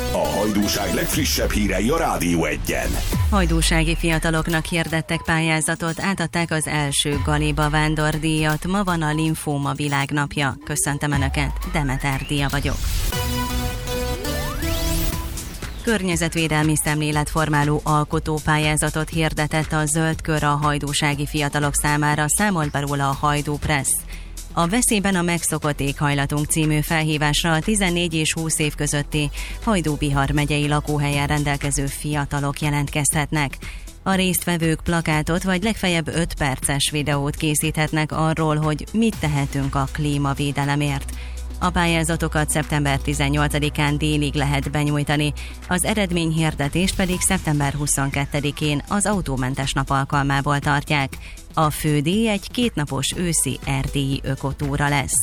A hajdúság legfrissebb hírei a Rádió Egyen. Hajdúsági fiataloknak hirdettek pályázatot, átadták az első Galiba vándordíjat. Ma van a Linfóma világnapja. Köszöntöm Önöket, Demeter Dia vagyok. Környezetvédelmi szemléletformáló alkotópályázatot hirdetett a Zöld Kör a hajdúsági fiatalok számára, számolt be róla a Hajdú Press. A Veszélyben a megszokott éghajlatunk című felhívásra a 14 és 20 év közötti Hajdú-Bihar megyei lakóhelyen rendelkező fiatalok jelentkezhetnek. A résztvevők plakátot vagy legfeljebb 5 perces videót készíthetnek arról, hogy mit tehetünk a klímavédelemért. A pályázatokat szeptember 18-án délig lehet benyújtani, az eredményhirdetést pedig szeptember 22-én az autómentes nap alkalmából tartják. A fődíj egy 2 napos őszi erdélyi ökotúra lesz.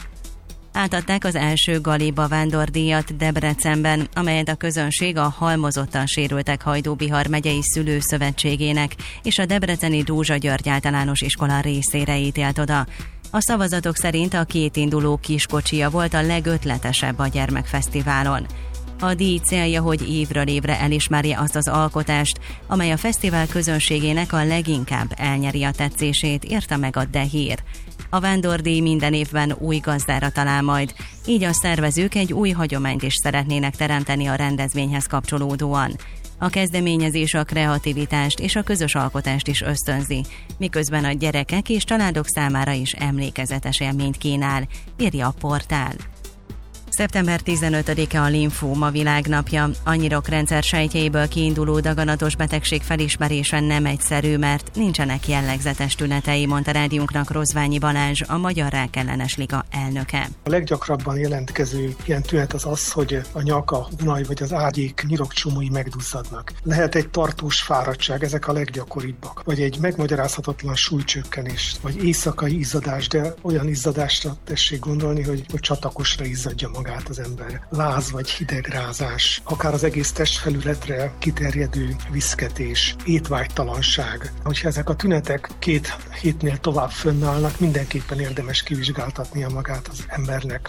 Átadták az első Galiba vándordíjat Debrecenben, amelyet a közönség a halmozottan sérültek Hajdú-Bihar megyei szülőszövetségének és a debreceni Dózsa György általános iskola részére ítélt oda. A szavazatok szerint a 2 induló kiskocsia volt a legötletesebb a gyermekfesztiválon. A díj célja, hogy évről évre elismerje azt az alkotást, amely a fesztivál közönségének a leginkább elnyeri a tetszését, írta meg a De Hír. A vándordíj minden évben új gazdára talál majd, így a szervezők egy új hagyományt is szeretnének teremteni a rendezvényhez kapcsolódóan. A kezdeményezés a kreativitást és a közös alkotást is ösztönzi, miközben a gyerekek és családok számára is emlékezetes élményt kínál, írja a portál. Szeptember 15-e a Linfóma világnapja. A nyirokrendszer sejtjeiből kiinduló daganatos betegség felismerése nem egyszerű, mert nincsenek jellegzetes tünetei, mondta rádiónknak Rozványi Balázs, a Magyar Rákellenes Liga elnöke. A leggyakrabban jelentkező ilyen tünet az, hogy a nyak, a hunaj vagy az ágyék nyirokcsomói megduzzadnak. Lehet egy tartós fáradtság, ezek a leggyakoribbak. Vagy egy megmagyarázhatatlan súlycsökkenés, vagy éjszakai izzadás, de olyan izzadásra tessék gondolni, hogy csatakosra izzadja magát az ember. Láz vagy hidegrázás, akár az egész testfelületre kiterjedő viszketés, étvágytalanság. Hogyha ezek a tünetek 2 hétnél tovább fönnállnak, mindenképpen érdemes kivizsgáltatnia magát az embernek.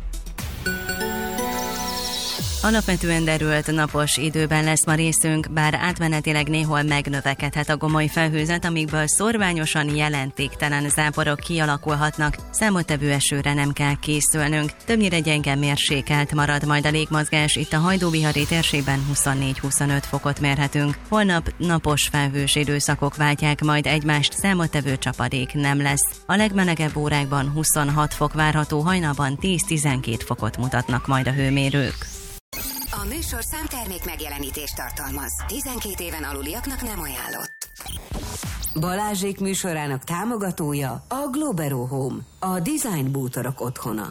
Alapvetően derült napos időben lesz ma részünk, bár átmenetileg néhol megnövekedhet a gomoly felhőzet, amikből szorványosan jelentéktelen záporok kialakulhatnak, számottevő esőre nem kell készülnünk. Többnyire gyenge mérsékelt marad majd a légmozgás, itt a hajdú-bihari térségben 24-25 fokot mérhetünk. Holnap napos felhős időszakok váltják majd egymást, számottevő csapadék nem lesz. A legmelegebb órákban 26 fok várható, hajnalban 10-12 fokot mutatnak majd a hőmérők. A műsor számtermék megjelenítést tartalmaz. 12 éven aluliaknak nem ajánlott. Balázsék műsorának támogatója a Globero Home, a design bútorok otthona.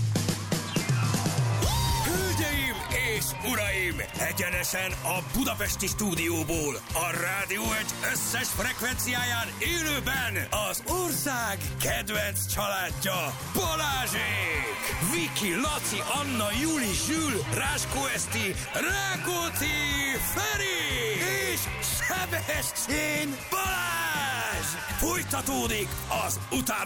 Hölgyeim és uraim, egyenesen a budapesti stúdióból, a Rádió Egy összes frekvenciáján élőben az ország kedvenc családja, Balázsék! Viki, Laci, Anna, Juli, Zsül, Ráskó Eszti, Rákóczi, Feri és Sebestyén Balázs! Folytatódik az után